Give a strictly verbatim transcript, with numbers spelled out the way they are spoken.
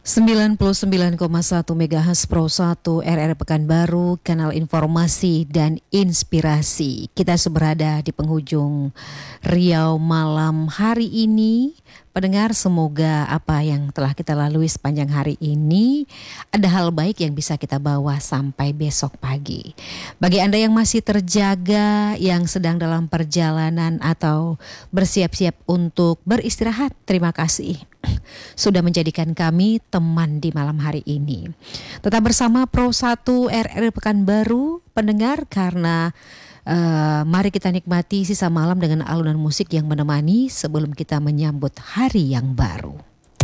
sembilan puluh sembilan koma satu MHz Pro satu R R Pekanbaru, kanal informasi dan inspirasi. Kita berada di penghujung Riau malam hari ini. Pendengar, semoga apa yang telah kita lalui sepanjang hari ini ada hal baik yang bisa kita bawa sampai besok pagi. Bagi Anda yang masih terjaga, yang sedang dalam perjalanan atau bersiap-siap untuk beristirahat, terima kasih sudah menjadikan kami teman di malam hari ini. Tetap bersama Pro satu R R Pekanbaru, pendengar, karena Uh, mari kita nikmati sisa malam dengan alunan musik yang menemani sebelum kita menyambut hari yang baru.